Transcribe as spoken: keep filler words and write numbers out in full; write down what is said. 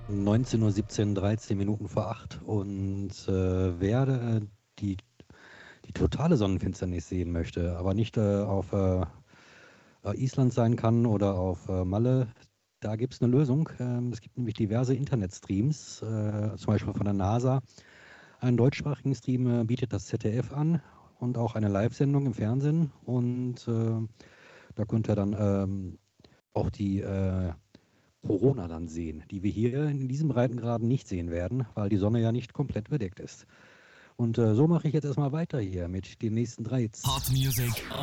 neunzehn Uhr siebzehn, dreizehn Minuten vor acht und äh, wer äh, die, die totale Sonnenfinsternis sehen möchte, aber nicht äh, auf äh, Island sein kann oder auf äh, Malle, da gibt es eine Lösung. Ähm, es gibt nämlich diverse Internetstreams, äh, zum Beispiel von der NASA. Einen deutschsprachigen Stream äh, bietet das Z D F an und auch eine Live-Sendung im Fernsehen. Und äh, da könnt ihr dann ähm, auch die äh, Corona dann sehen, die wir hier in diesen Breitengraden nicht sehen werden, weil die Sonne ja nicht komplett bedeckt ist. Und äh, so mache ich jetzt erstmal weiter hier mit den nächsten drei Hits. Hot Music